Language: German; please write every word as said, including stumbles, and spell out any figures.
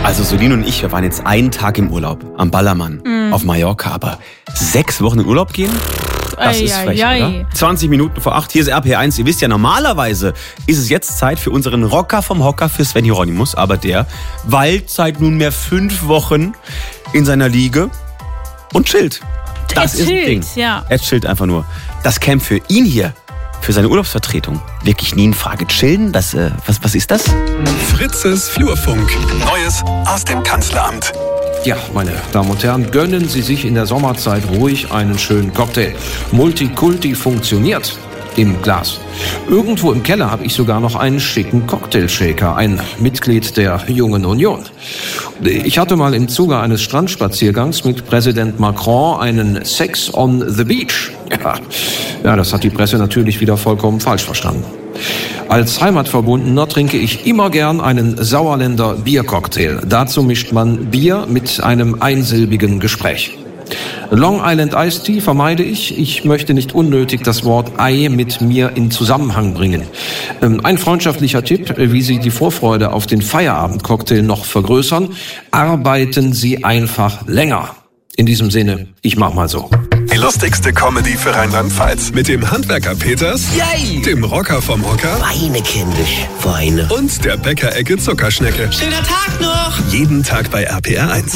Also Solin und ich, wir waren jetzt einen Tag im Urlaub am Ballermann mm. auf Mallorca, aber sechs Wochen in Urlaub gehen? Das ist frech, oder? zwanzig Minuten vor acht, hier ist R P eins. Ihr wisst ja, normalerweise ist es jetzt Zeit für unseren Rocker vom Hocker für Sven Hieronymus, aber der weilt seit nunmehr fünf Wochen in seiner Liege und chillt. Das er ist chillt, ein Ding. Ja. Er chillt einfach nur. Das käme für ihn hier, für seine Urlaubsvertretung, wirklich nie in Frage. Chillen, das, äh, was, was ist das? Fritzes Flurfunk. Neues aus dem Kanzleramt. Ja, meine Damen und Herren, gönnen Sie sich in der Sommerzeit ruhig einen schönen Cocktail. Multikulti funktioniert im Glas. Irgendwo im Keller habe ich sogar noch einen schicken Cocktailshaker, ein Mitglied der Jungen Union. Ich hatte mal im Zuge eines Strandspaziergangs mit Präsident Macron einen Sex on the Beach. Ja, ja, das hat die Presse natürlich wieder vollkommen falsch verstanden. Als Heimatverbundener trinke ich immer gern einen Sauerländer Biercocktail. Dazu mischt man Bier mit einem einsilbigen Gespräch. Long Island Iced Tea vermeide ich. Ich möchte nicht unnötig das Wort Ei mit mir in Zusammenhang bringen. Ein freundschaftlicher Tipp, wie Sie die Vorfreude auf den Feierabendcocktail noch vergrößern: Arbeiten Sie einfach länger. In diesem Sinne, ich mach mal so. Die lustigste Comedy für Rheinland-Pfalz mit dem Handwerker Peters, Yay. dem Rocker vom Hocker Weine kindisch, Weine und der Bäckerecke Zuckerschnecke. Schöner Tag noch! Jeden Tag bei R P R eins.